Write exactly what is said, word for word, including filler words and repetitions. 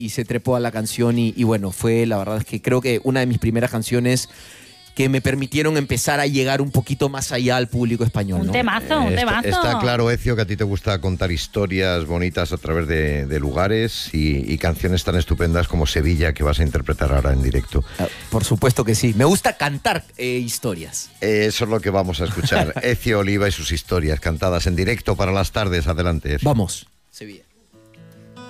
y se trepó a la canción y, y bueno, fue la verdad es que creo que una de mis primeras canciones que me permitieron empezar a llegar un poquito más allá al público español, Un ¿no? temazo, un Eh, está, temazo. está claro, Ezio, que a ti te gusta contar historias bonitas a través de, de lugares y, y canciones tan estupendas como Sevilla, que vas a interpretar ahora en directo. Ah, por supuesto que sí. Me gusta cantar eh, historias. Eh, eso es lo que vamos a escuchar. Ezio Oliva y sus historias cantadas en directo para las tardes. Adelante, Ezio. Vamos, Sevilla.